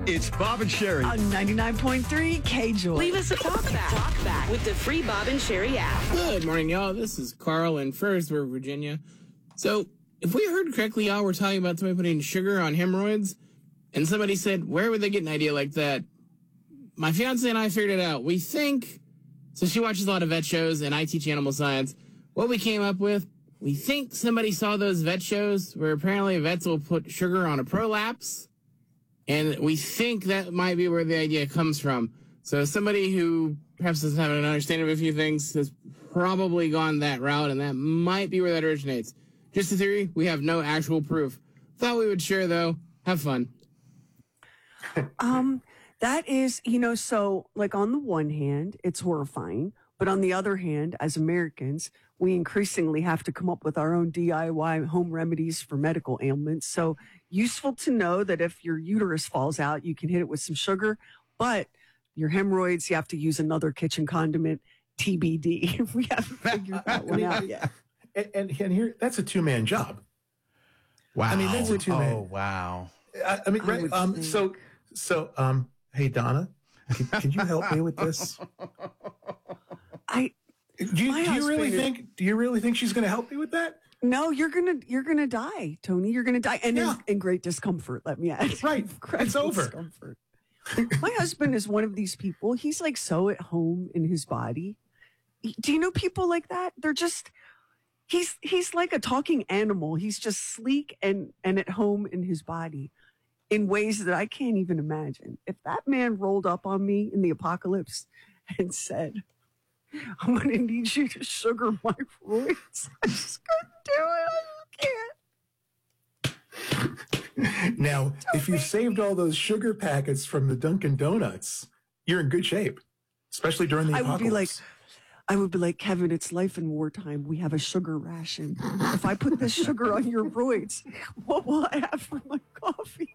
It's Bob and Sherry on 99.3 KJOY. Leave us a talk back with the free Bob and Sherry app. Good morning, y'all. This is Carl in Fredericksburg, Virginia. So, if we heard correctly, y'all were talking about somebody putting sugar on hemorrhoids, and somebody said, where would they get an idea like that? My fiance and I figured it out. We think, so she watches a lot of vet shows, and I teach animal science. What we came up with, we think somebody saw those vet shows where apparently vets will put sugar on a prolapse, and we think that might be where the idea comes from. So somebody who perhaps doesn't have an understanding of a few things has probably gone that route, and that might be where that originates. Just a theory. We have no actual proof. Thought we would share, though. Have fun. That is, so like on the one hand, it's horrifying. But on the other hand, as Americans, we increasingly have to come up with our own DIY home remedies for medical ailments. So useful to know that if your uterus falls out, you can hit it with some sugar. But your hemorrhoids, you have to use another kitchen condiment, TBD. We haven't figured that one out yet. And here, that's a two-man job. Wow. I mean, that's a two-man. Oh, wow. I mean, right. So, hey, Donna, can you help me with this? Do you really think she's going to help me with that? No, you're gonna die, Tony. You're gonna die, and in great discomfort. Let me add. Right, it's over. Discomfort. My husband is one of these people. He's like so at home in his body. Do you know people like that? They're just he's like a talking animal. He's just sleek and at home in his body in ways that I can't even imagine. If that man rolled up on me in the apocalypse and said, I'm going to need you to sugar my roids, I just couldn't do it. I can't. Now, if you saved all those sugar packets from the Dunkin' Donuts, you're in good shape, especially during the apocalypse. I would be like, Kevin, it's life in wartime. We have a sugar ration. If I put this sugar on your roids, what will I have for my coffee?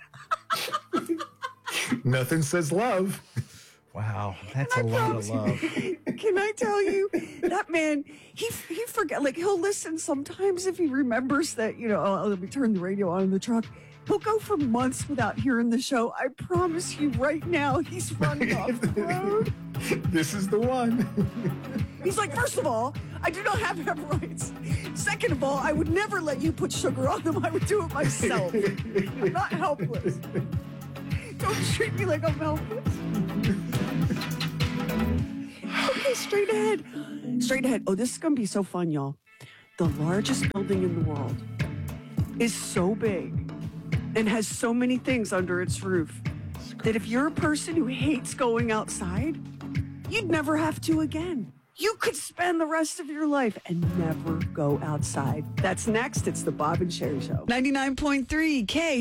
Nothing says love. Wow, that's a lot of love. Can I tell you, that man, he forget, like he'll listen sometimes if he remembers that, let me turn the radio on in the truck. He'll go for months without hearing the show. I promise you right now, he's running off the road. This is the one. He's like, first of all, I do not have hemorrhoids. Second of all, I would never let you put sugar on them. I would do it myself. I'm not helpless. Don't treat me like I'm helpless. Okay, straight ahead. Straight ahead. Oh, this is going to be so fun, y'all. The largest building in the world is so big and has so many things under its roof that if you're a person who hates going outside, you'd never have to again. You could spend the rest of your life and never go outside. That's next. It's the Bob and Sherry Show. 99.3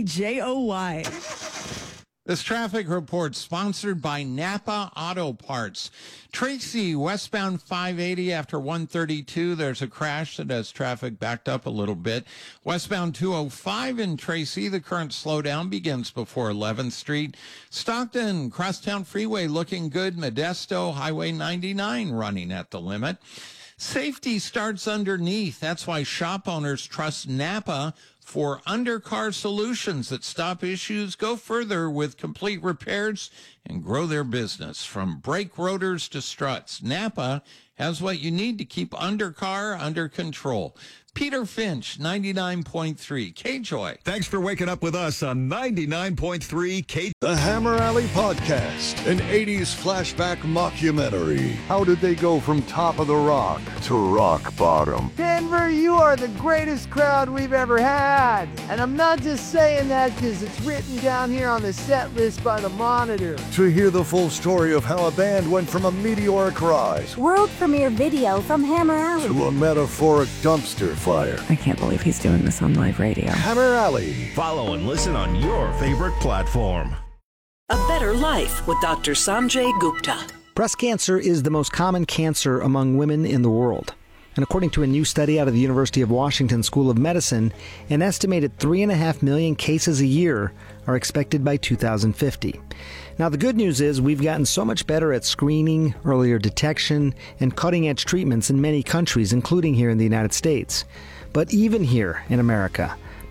KJOY. This traffic report sponsored by Napa Auto Parts. Tracy, westbound 580 after 132, there's a crash that has traffic backed up a little bit. Westbound 205 in Tracy, the current slowdown begins before 11th Street. Stockton, Crosstown Freeway looking good. Modesto, Highway 99 running at the limit. Safety starts underneath. That's why shop owners trust Napa for undercar solutions that stop issues, go further with complete repairs, and grow their business. From brake rotors to struts, Napa has what you need to keep undercar under control. Peter Finch, 99.3 KJOY. Thanks for waking up with us on 99.3 K. The Hammer Alley Podcast, an 80s flashback mockumentary. How did they go from top of the rock to rock bottom? Denver, you are the greatest crowd we've ever had. And I'm not just saying that because it's written down here on the set list by the Monitor. To hear the full story of how a band went from a meteoric rise, world premiere video from Hammer Alley, to a metaphoric dumpster fire. I can't believe he's doing this on live radio. Hammer Alley. Follow and listen on your favorite platform. A Better Life with Dr. Sanjay Gupta. Breast cancer is the most common cancer among women in the world. And according to a new study out of the University of Washington School of Medicine, an estimated 3.5 million cases a year are expected by 2050. Now, the good news is we've gotten so much better at screening, earlier detection, and cutting-edge treatments in many countries, including here in the United States. But even here in America,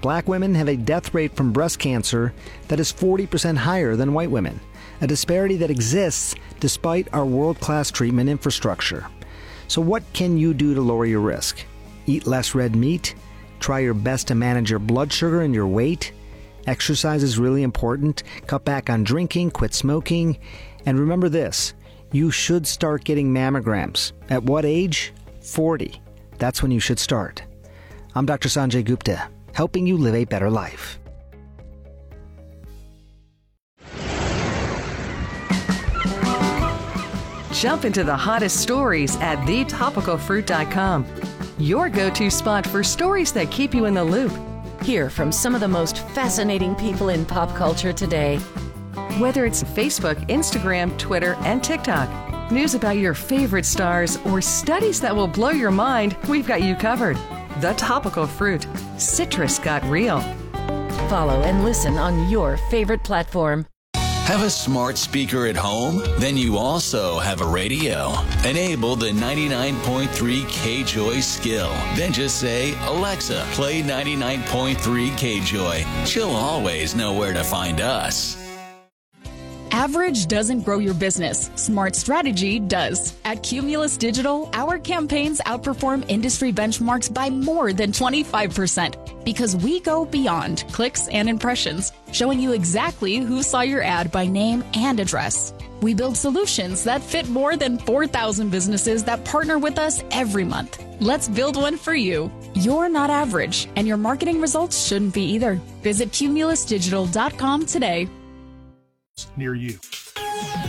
black women have a death rate from breast cancer that is 40% higher than white women, a disparity that exists despite our world-class treatment infrastructure. So what can you do to lower your risk? Eat less red meat? Try your best to manage your blood sugar and your weight? Exercise is really important. Cut back on drinking, quit smoking, and remember this, you should start getting mammograms. At what age? 40. That's when you should start. I'm Dr. Sanjay Gupta, helping you live a better life. Jump into the hottest stories at thetopicalfruit.com. Your go-to spot for stories that keep you in the loop. Hear from some of the most fascinating people in pop culture today. Whether it's Facebook, Instagram, Twitter, and TikTok, news about your favorite stars, or studies that will blow your mind, we've got you covered. The Topical Fruit. Citrus got real. Follow and listen on your favorite platform. Have a smart speaker at home? Then you also have a radio. Enable the 99.3 KJOY skill. Then just say, Alexa, play 99.3 KJOY. She'll always know where to find us. Average doesn't grow your business. Smart strategy does. At Cumulus Digital, our campaigns outperform industry benchmarks by more than 25% because we go beyond clicks and impressions, showing you exactly who saw your ad by name and address. We build solutions that fit more than 4,000 businesses that partner with us every month. Let's build one for you. You're not average, and your marketing results shouldn't be either. Visit cumulusdigital.com today. Near you.